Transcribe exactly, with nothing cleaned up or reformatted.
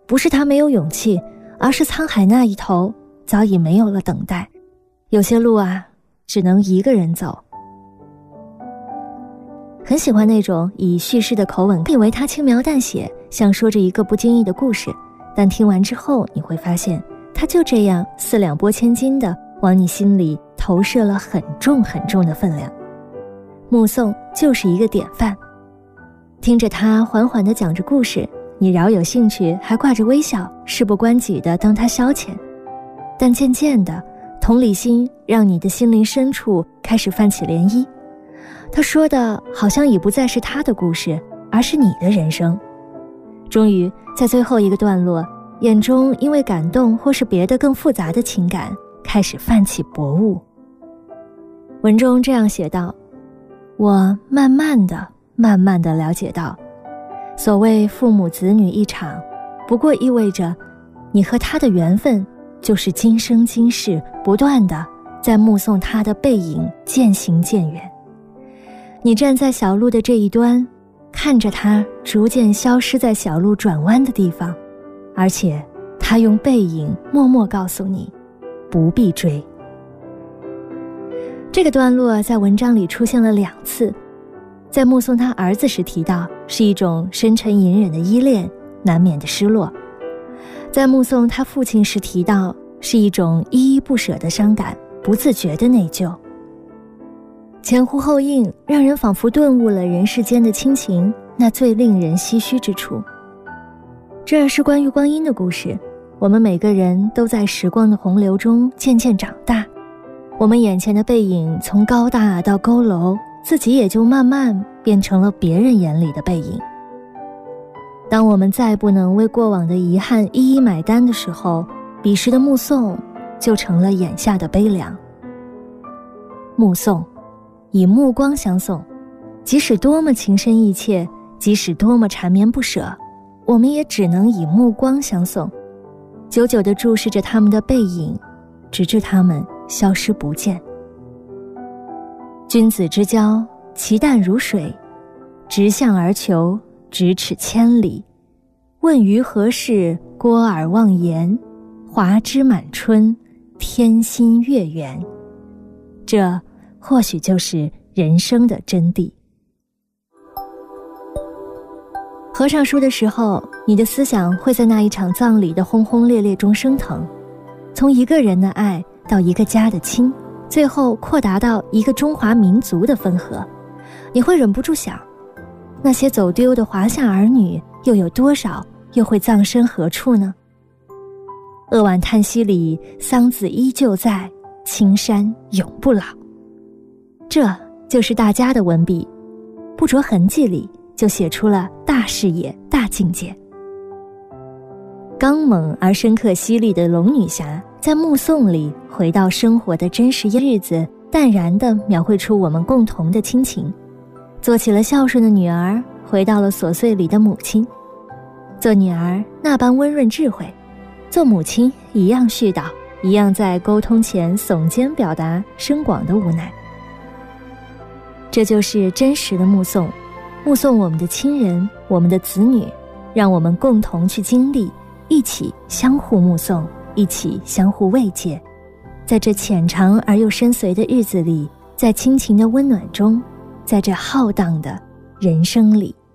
不是他没有勇气，而是沧海那一头早已没有了等待。有些路啊，只能一个人走。很喜欢那种以叙事的口吻，以为他轻描淡写，像说着一个不经意的故事，但听完之后你会发现，他就这样四两拨千斤的往你心里投射了很重很重的分量。目送就是一个典范，听着他缓缓地讲着故事，你饶有兴趣，还挂着微笑，事不关己地当他消遣。但渐渐的，同理心让你的心灵深处开始泛起涟漪。他说的好像已不再是他的故事，而是你的人生。终于在最后一个段落，眼中因为感动或是别的更复杂的情感，开始泛起薄雾。文中这样写道：我慢慢的慢慢的了解到，所谓父母子女一场，不过意味着你和他的缘分就是今生今世不断的在目送他的背影渐行渐远。你站在小路的这一端，看着他逐渐消失在小路转弯的地方，而且他用背影默默告诉你不必追。这个段落在文章里出现了两次，在目送他儿子时提到是一种深沉隐忍的依恋，难免的失落；在目送他父亲时提到是一种依依不舍的伤感，不自觉的内疚。前呼后应，让人仿佛顿悟了人世间的亲情那最令人唏嘘之处。这是关于光阴的故事，我们每个人都在时光的洪流中渐渐长大，我们眼前的背影从高大到佝偻，自己也就慢慢变成了别人眼里的背影。当我们再不能为过往的遗憾一一买单的时候，彼时的目送就成了眼下的悲凉。目送，以目光相送，即使多么情深意切，即使多么缠绵不舍，我们也只能以目光相送，久久地注视着他们的背影，直至他们消失不见。君子之交，其淡如水，直向而求，咫尺千里。问于何事，郭尔忘言，华枝满春，天心月圆。这或许就是人生的真谛。合上书的时候，你的思想会在那一场葬礼的轰轰烈烈中升腾，从一个人的爱到一个家的亲，最后扩达到一个中华民族的分合。你会忍不住想，那些走丢的华夏儿女又有多少，又会葬身何处呢？扼腕叹息里，桑梓依旧在，青山永不老。这就是大家的文笔，不着痕迹里就写出了大视野、大境界。刚猛而深刻犀利的龙女侠，在目送里回到生活的真实日子，淡然地描绘出我们共同的亲情。做起了孝顺的女儿，回到了琐碎里的母亲。做女儿那般温润智慧，做母亲一样絮叨，一样在沟通前耸肩表达深广的无奈。这就是真实的目送，目送我们的亲人，我们的子女，让我们共同去经历，一起相互目送，一起相互慰藉。在这浅长而又深邃的日子里，在亲情的温暖中，在这浩荡的人生里。